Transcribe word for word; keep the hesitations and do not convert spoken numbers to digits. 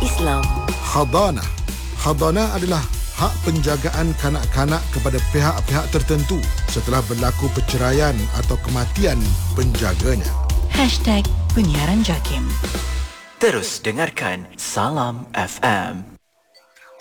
Islam. Hadanah. Hadanah adalah hak penjagaan kanak-kanak kepada pihak-pihak tertentu setelah berlaku perceraian atau kematian penjaganya. Hashtag Penyiaran JAKIM. Terus dengarkan Salam F M.